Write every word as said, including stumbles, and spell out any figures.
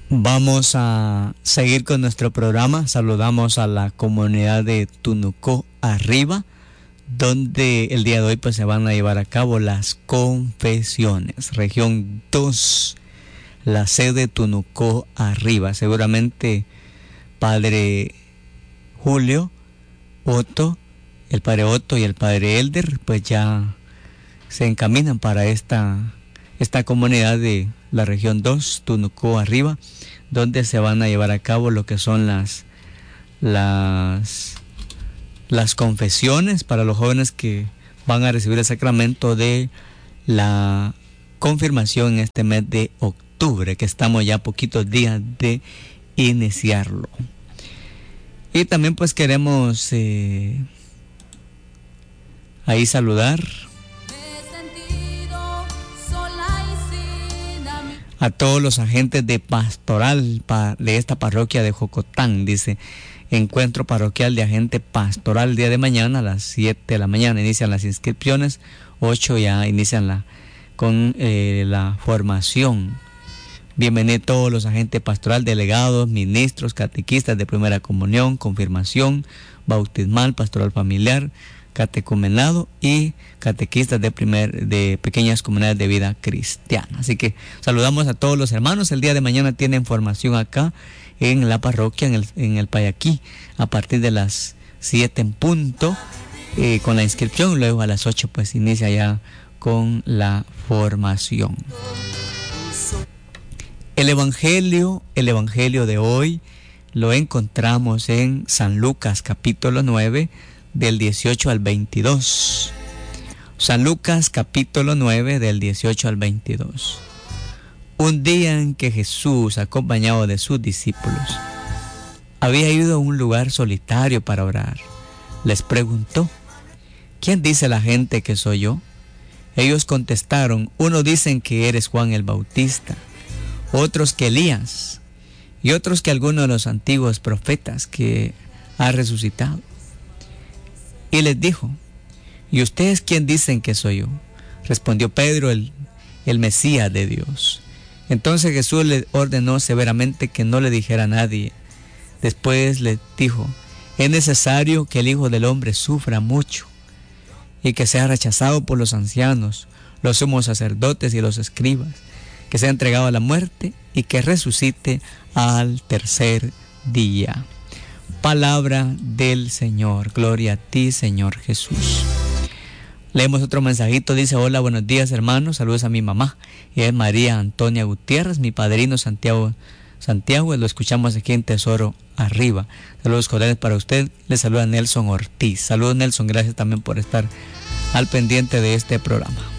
Vamos a seguir con nuestro programa. Saludamos a la comunidad de Tunucó Arriba, donde el día de hoy pues se van a llevar a cabo las confesiones. Región dos, la sede Tunucó Arriba. Seguramente Padre Julio, Otto, el Padre Otto y el Padre Elder pues ya se encaminan para esta, esta comunidad de la región dos, Tunucó Arriba, donde se van a llevar a cabo lo que son las las las confesiones para los jóvenes que van a recibir el sacramento de la confirmación en este mes de octubre, que estamos ya a poquitos días de iniciarlo. Y también pues queremos eh, ahí saludar a todos los agentes de pastoral de esta parroquia de Jocotán. Dice, encuentro parroquial de agente pastoral el día de mañana a las siete de la mañana. Inician las inscripciones, ocho ya inician la, con eh, la formación. Bienvenidos todos los agentes pastoral, delegados, ministros, catequistas de primera comunión, confirmación, bautismal, pastoral familiar, catecumenado y catequistas de primer de pequeñas comunidades de vida cristiana. Así que saludamos a todos los hermanos. El día de mañana tienen formación acá en la parroquia, en el, en el Payaquí, a partir de las siete en punto, eh, con la inscripción. Luego a las ocho pues inicia ya con la formación. El evangelio, el evangelio de hoy lo encontramos en San Lucas capítulo nueve, del dieciocho al veintidós. San Lucas capítulo nueve del dieciocho al veintidós. Un día en que Jesús, acompañado de sus discípulos, había ido a un lugar solitario para orar, les preguntó: ¿quién dice la gente que soy yo? Ellos contestaron: unos dicen que eres Juan el Bautista, otros que Elías, y otros que alguno de los antiguos profetas que ha resucitado. Y les dijo: ¿y ustedes quién dicen que soy yo? Respondió Pedro: el, el Mesías de Dios. Entonces Jesús le ordenó severamente que no le dijera a nadie. Después le dijo: es necesario que el Hijo del Hombre sufra mucho y que sea rechazado por los ancianos, los sumos sacerdotes y los escribas, que sea entregado a la muerte y que resucite al tercer día. Palabra del Señor. Gloria a ti, Señor Jesús. Leemos otro mensajito. Dice: hola, buenos días, hermanos. Saludos a mi mamá. Ella es María Antonia Gutiérrez, mi padrino Santiago Santiago. Lo escuchamos aquí en Tesoro Arriba. Saludos cordiales para usted. Le saluda Nelson Ortiz. Saludos, Nelson. Gracias también por estar al pendiente de este programa.